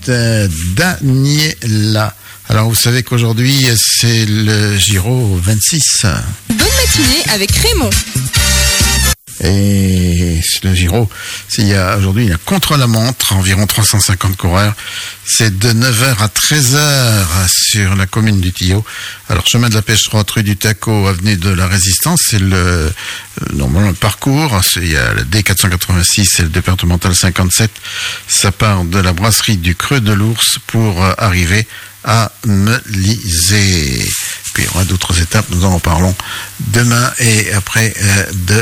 Daniela. Alors vous savez qu'aujourd'hui c'est le Giro 26. Bonne matinée avec Raymond. Et le Giro, aujourd'hui il y a contre-la-montre, environ 350 coureurs. C'est de 9h à 13h sur la commune du Tillot. Alors chemin de la Pêcherotte, rue du Taco, avenue de la Résistance, c'est normalement le parcours. Il y a le D486 et le départemental 57. Ça part de la brasserie du Creux de l'Ours pour arriver à Melizé. Puis il y aura d'autres étapes, nous en reparlons demain et après de